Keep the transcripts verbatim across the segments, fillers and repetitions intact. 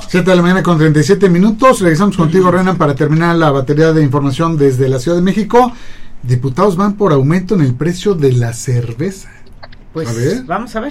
siete de la mañana con treinta y siete minutos. Regresamos contigo, Renan, para terminar la batería de información desde la Ciudad de México. Diputados van por aumento en el precio de la cerveza. Pues a ver. Vamos a ver.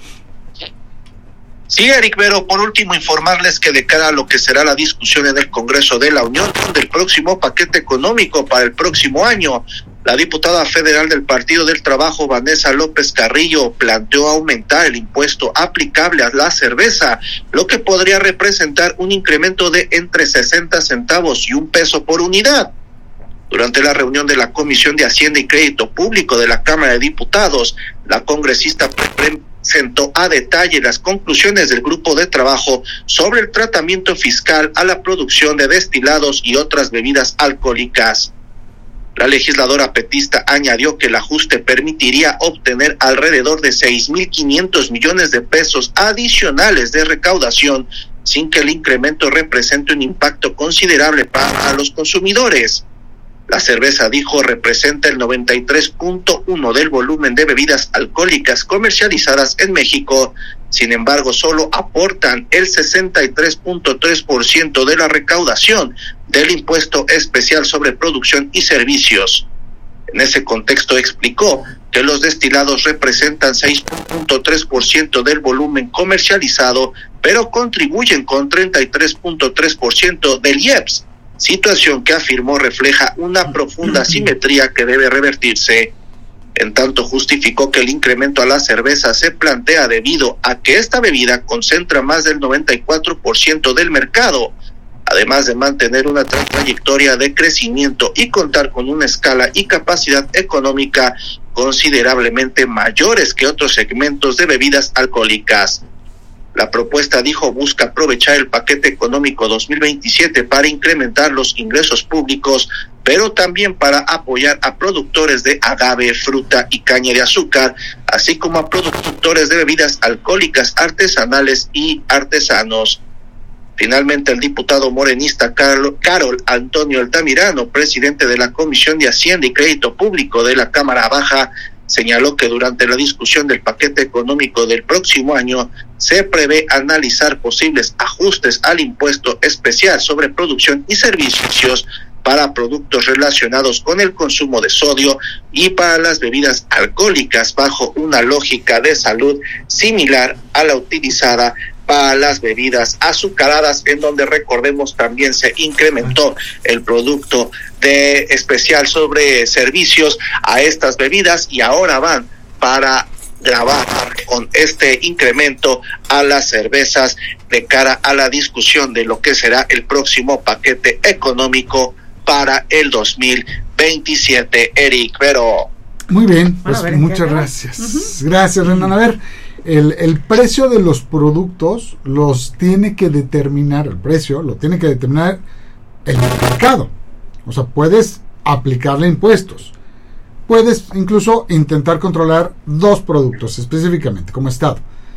Sí, Eric, pero por último informarles que de cara a lo que será la discusión en el Congreso de la Unión del próximo paquete económico para el próximo año, la diputada federal del Partido del Trabajo, Vanessa López Carrillo, planteó aumentar el impuesto aplicable a la cerveza, lo que podría representar un incremento de entre sesenta centavos y un peso por unidad. Durante la reunión de la Comisión de Hacienda y Crédito Público de la Cámara de Diputados, la congresista presentó a detalle las conclusiones del grupo de trabajo sobre el tratamiento fiscal a la producción de destilados y otras bebidas alcohólicas. La legisladora petista añadió que el ajuste permitiría obtener alrededor de seis mil quinientos millones de pesos adicionales de recaudación, sin que el incremento represente un impacto considerable para los consumidores. La cerveza, dijo, representa el noventa y tres punto uno del volumen de bebidas alcohólicas comercializadas en México. Sin embargo, solo aportan el sesenta y tres punto tres por ciento de la recaudación del impuesto especial sobre producción y servicios. En ese contexto explicó que los destilados representan seis punto tres por ciento del volumen comercializado, pero contribuyen con treinta y tres punto tres por ciento del I E P S. Situación que afirmó refleja una profunda asimetría que debe revertirse. En tanto, justificó que el incremento a la cerveza se plantea debido a que esta bebida concentra más del noventa y cuatro por ciento del mercado, además de mantener una trayectoria de crecimiento y contar con una escala y capacidad económica considerablemente mayores que otros segmentos de bebidas alcohólicas. La propuesta, dijo, busca aprovechar el paquete económico dos mil veintisiete para incrementar los ingresos públicos, pero también para apoyar a productores de agave, fruta y caña de azúcar, así como a productores de bebidas alcohólicas artesanales y artesanos. Finalmente, el diputado morenista Carol, Carol Antonio Altamirano, presidente de la Comisión de Hacienda y Crédito Público de la Cámara Baja, señaló que durante la discusión del paquete económico del próximo año se prevé analizar posibles ajustes al impuesto especial sobre producción y servicios para productos relacionados con el consumo de sodio y para las bebidas alcohólicas bajo una lógica de salud similar a la utilizada para las bebidas azucaradas, en donde, recordemos, también se incrementó el producto de especial sobre servicios a estas bebidas y ahora van para grabar con este incremento a las cervezas de cara a la discusión de lo que será el próximo paquete económico para el dos mil veintisiete, Eric. Pero muy bien, pues bueno, muchas gracias. Uh-huh. Gracias, Renan. A ver, el, el precio de los productos los tiene que determinar, el precio lo tiene que determinar el mercado. O sea, puedes aplicarle impuestos. Puedes incluso intentar controlar dos productos específicamente como Estado.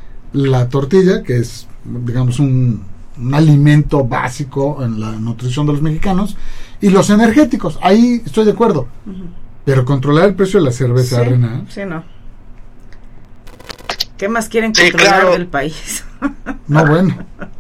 La tortilla, que es, digamos, un, un alimento básico en la nutrición de los mexicanos, y los energéticos. Ahí estoy de acuerdo. Uh-huh. Pero controlar el precio de la cerveza, sí, Reina. Sí, no. ¿Qué más quieren controlar sí, claro. del país? No, bueno.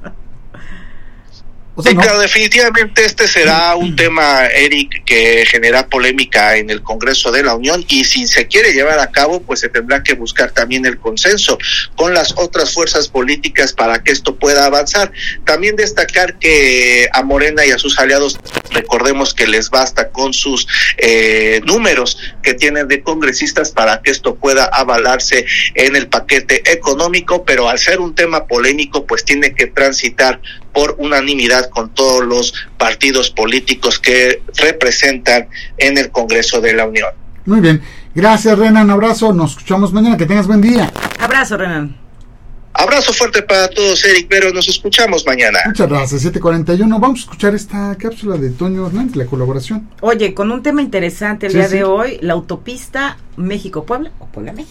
O sea, sí, no. Claro, definitivamente este será un tema, Eric, que genera polémica en el Congreso de la Unión, y si se quiere llevar a cabo, pues se tendrá que buscar también el consenso con las otras fuerzas políticas para que esto pueda avanzar. También destacar que a Morena y a sus aliados, recordemos que les basta con sus eh, números que tienen de congresistas para que esto pueda avalarse en el paquete económico, pero al ser un tema polémico, pues tiene que transitar por unanimidad con todos los partidos políticos que representan en el Congreso de la Unión. Muy bien, gracias, Renan, abrazo, nos escuchamos mañana, que tengas buen día. Abrazo, Renan. Abrazo fuerte para todos, Eric, pero nos escuchamos mañana. Muchas gracias, siete cuarenta y uno, vamos a escuchar esta cápsula de Toño Hernández, la colaboración. Oye, con un tema interesante el sí, día sí. de hoy, la autopista México-Puebla o Puebla-México.